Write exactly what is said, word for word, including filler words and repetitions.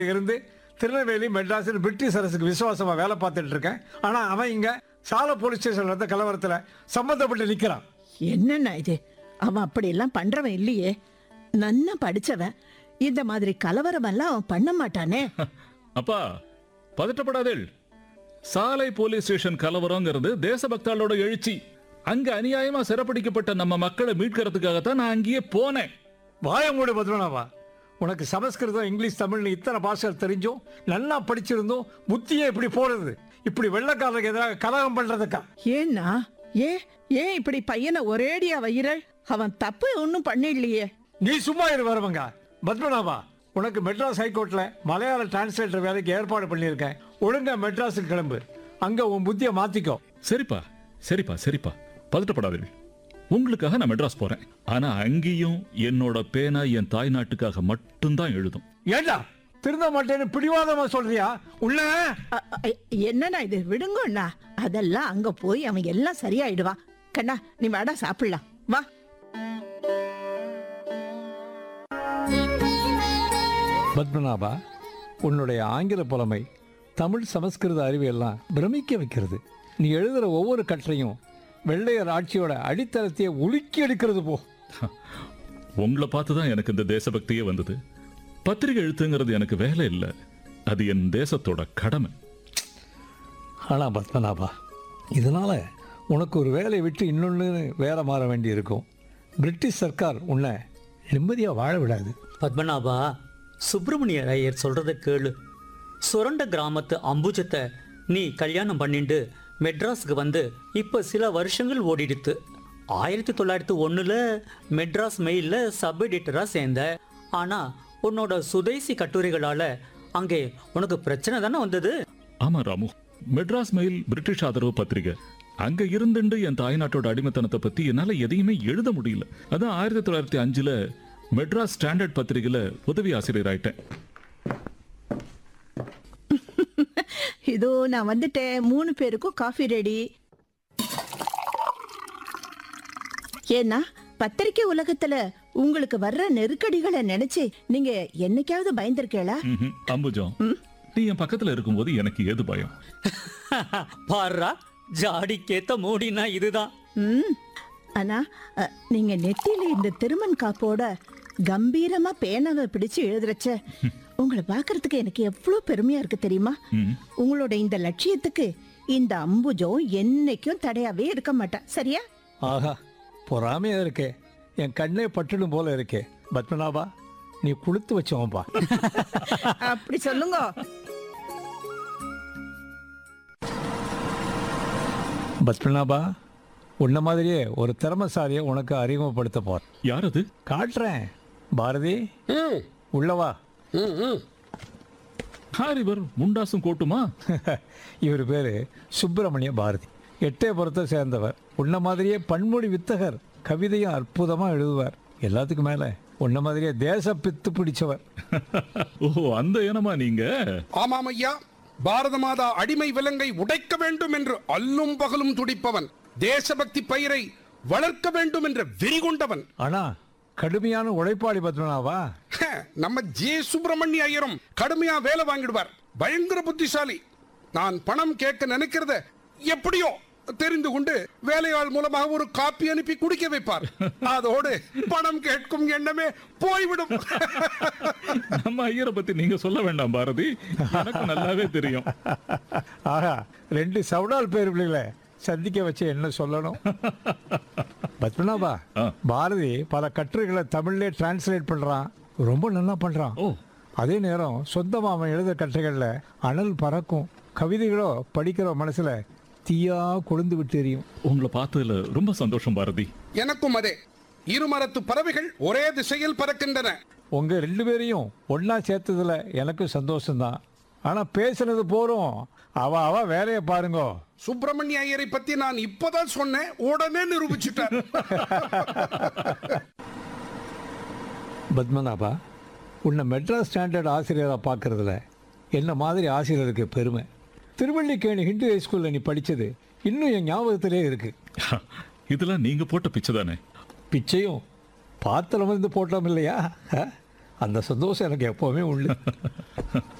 இருந்து திருநெல்வேலி மெட்ராஸ் பிரிட்டிஷ் அரசுக்கு விசுவாசமா வேலை பார்த்துட்டு இருக்கேன். ஆனா அவன் இங்க சால போலீஸ் ஸ்டேஷன்ல இருந்த கலவரத்துல சம்பந்தப்பட்டு நிக்கிறான். என்னண்ணா இது? அவன் அப்படியெல்லாம் பண்றவன் இல்லையே. நன்னா படிச்சவன். இந்த மாதிரி கலவரம் எல்லாம் அவன் பண்ண மாட்டானே. அப்பா பதட்டப்படாதேள். சாலை போலீஸ் ஸ்டேஷன் கலவரங்கிறது தேசபக்தாளோட எழுச்சி. அங்க அநியாயமா சிறப்பிடிக்கப்பட்ட நம்ம மக்களை மீட்கிறதுக்காகத்தான் நான் அங்கேயே போனேன். வாய மூடு பத்மநாபா. உனக்கு சமஸ்கிருதம் இங்கிலீஷ் தமிழ்னு இத்தனை பாஷை தெரிஞ்சும் நல்லா படிச்சிருந்தோம் புத்தியே இப்படி போறது. இப்படி வெள்ளக்காரருக்கு எதிராக கலகம் பண்றதுக்கா? ஏன்னா ஏன் ஏன் இப்படி பையனை ஒரேடியா வைரல்? அவன் தப்பு ஒன்னும் பண்ணிடலையே. நீ சும்மா இரு வரவங்க. பத்மநாபா, உனக்கு மெட்ராஸ் ஹைகோர்ட்ல மலையாள டிரான்ஸ்லேட்டர் வேலைக்கு ஏற்பாடு பண்ணியிருக்கேன். ஒழுங்கா மெட்ராஸுக்கு கிளம்பு. அங்க உன் புத்தியை மாத்திக்கோ. சரிப்பா சரிப்பா சரிப்பா பதட்டப்படாதீர்கள். உங்களுக்காக நான் மெட்ராஸ் போறேன். ஆனா அங்கேயும் என்னோட பேனா என் தாய் நாட்டுக்காக மட்டும்தான் எழுதும். ஏண்டா திருந்த மாட்டேன்னு பிடிவாதமா சொல்றியா? உள்ள அ- அ- என்னண்ணா இது? விடுங்கண்ணா. அதெல்லாம் அங்க போய் அவன் எல்லாம் சரியாயிடுவான். கண்ணா நீ வாடா சாப்பிடலாம் வா. பத்மநாபா, உன்னுடைய ஆங்கில புலமை தமிழ் சமஸ்கிருத அறிவியெல்லாம் பிரமிக்க வைக்கிறது. நீ எழுதுற ஒவ்வொரு கற்றையும் வெள்ளையர் ஆட்சியோட அடித்தளத்தையே உலுக்கி எடுக்கிறது போ. உங்களை பார்த்துதான் எனக்கு இந்த தேசபக்தியே வந்தது. பத்திரிகை எழுத்துங்கிறது எனக்கு வேலை இல்லை, அது என் தேசத்தோட கடமை. ஆனா பத்மநாபா, இதனால உனக்கு ஒரு வேலையை விட்டு இன்னொன்று வேலை மாற வேண்டி இருக்கும். பிரிட்டிஷ் சர்க்கார் உன்னை நிம்மதியாக வாழ விடாது. பத்மநாபா, சுப்பிரமணிய ஐயர் சொல்றத கேளு. சுரண்ட கிராமத்து அம்புஜத்தை நீ கல்யாணம் பண்ணிட்டு மெட்ராஸுக்கு வந்து இப்ப சில வருஷங்கள் ஓடிடுத்து. ஆயிரத்தி தொள்ளாயிரத்தி ஒண்ணுல மெட்ராஸ் மெயில்ல சப் எடிட்டரா சேர்ந்த. ஆனா உன்னோட சுதேசி கட்டுரைகளால அங்கே உனக்கு பிரச்சனை தானே வந்தது? ஆமா ராமு, மெட்ராஸ் மெயில் பிரிட்டிஷ் ஆதரவு பத்திரிகை. அங்க இருந்துட்டு என் தாய்நாட்டோட அடிமைத்தனத்தை பத்தி என்னால எதையுமே எழுத முடியல. அதான் ஆயிரத்தி தொள்ளாயிரத்தி அஞ்சுல மெட்ராஸ் ஸ்டாண்டர்ட் பத்திரிகையில உதவி ஆசிரியர் ஆயிட்டேன். இதோ நான் வந்துட்டேன். மூணு பேருக்கும் காஃபி ரெடி. ஏன்னா பத்திரிக்கை உலகத்துல உங்களுக்கு வர்ற நெருக்கடிகளை நினைச்சு நீங்க என்னைக்காவது பயந்திருக்கீங்களா? ம்ஹும். அம்புஜம், நீ என் பக்கத்துல இருக்கும்போது எனக்கு ஏது பயம்? பாருடா, ஜாடிக்கேத்த மூடினா இதுதான். ம். ஆனா அ, நீங்க நெத்தியில இந்த திருமண் காப்போட கம்பீரமா பேனாவை பிடிச்சு எழுதுறச்ச உங்களை பாக்குறதுக்கு எனக்கு எவ்வளவு பெருமையா இருக்கு தெரியுமா? ம். உங்களோட இந்த லட்சியத்துக்கு இந்த அம்புஜம் என்னைக்கும் தடையாவே இருக்க மாட்டா. சரியா? ஆஹா, பொறாமையா இருக்கே. என் கண்ணே பட்டுடும் போல இருக்கே. பத்மநாபா, நீ கொடுத்து வச்சோம்பா. அப்படி சொல்லுங்க. பத்மநாபா, உன்ன மாதிரியே ஒரு திறமசாலியை உனக்கு அறிமுகப்படுத்த போற. யார் அது? காட்டுறேன். பாரதி, உள்ளவா. யார் இவர்? முண்டாசும் கோட்டுமா? இவர் பேரு சுப்பிரமணிய பாரதி. எட்டயபுரத்தை சேர்ந்தவர். உன்ன மாதிரியே பன்மொழி வித்தகர். கவிதையும் அற்புதமா எழுதுவார். எல்லாத்துக்கும் மேல உன்ன மாதிரியே தேச பித்து பிடிச்சவர். ஓ, அந்த இனமா நீங்க? ஆமாம் ஐயா, பாரத மாதா அடிமை விலங்கை உடைக்க வேண்டும் என்று அல்லும் பகலும் துடிப்பவன், தேசபக்தி பயிரை வளர்க்க வேண்டும் என்ற வெறி கொண்டவன். ஆனா கடுமையான உழைப்பாளி பத்மநாபா. ஹ, நம்ம ஜே சுப்பிரமணிய ஐயரும் கடுமையா வேலை வாங்கிடுவார். பயங்கர புத்திசாலி. நான் பணம் கேட்க நினைக்கிறத எப்படியோ தெரிந்து கொண்டு வேலையாள் மூலமாக ஒரு காப்பி அனுப்பி குடிக்க வைப்பார். அதோடு பணம் கேட்கும் எண்ணமே போய்விடும். நம்ம ஐயரை பத்தி நீங்க சொல்ல வேண்டாம் பாரதி, எனக்கு நல்லாவே தெரியும். ஆஹா, ரெண்டு சவுடால் பேர் பிள்ளைகளை சந்திக்க வச்சு என்ன சொல்லணும். பத்மநாபா, ஆ. பாரதி பல கட்டுரைகளை தமிழ்லே டிரான்ஸ்லேட் பண்றான். ரொம்ப நல்லா பண்றான். ஓ. அதே நேரம் சொந்தமா அவன் எழுத கட்டுரைகள்ல அனல் பறக்கும். கவிதைகளோ படிக்கிற மனசுல தீயா கொழுந்து விட்டு எரியும். உங்களை பார்த்ததுல ரொம்ப சந்தோஷம் பாரதி. எனக்கும் அதே. இருமரத்து பறவைகள் ஒரே திசையில் பறக்கின்றன. உங்க ரெண்டு பேரையும் ஒன்னா சேர்த்ததுல எனக்கும் சந்தோஷம்தான். ஆனா பேசுனது போறோம். அவ அவ வேலையை பாருங்க. சுப்பிரமணிய ஐயரை பத்தி நான் இப்பதான் சொன்னேன், உடனே நிரூபிச்சுட்டார். பத்மநாபா, உன்னை மெட்ராஸ் ஸ்டாண்டர்ட் ஆசிரியராக பார்க்கறதுல என்ன மாதிரி ஆசிரியருக்கு பெருமை. திருவள்ளிக்கேணி ஹிந்து ஹைஸ்கூலில் நீ படித்தது இன்னும் என் ஞாபகத்திலே இருக்கு. இதெல்லாம் நீங்க போட்ட பிச்சை தானே? பிச்சையும் பாத்திரம் வந்து போட்டோம் இல்லையா? அந்த சந்தோஷம் எனக்கு எப்போவுமே உண்டு.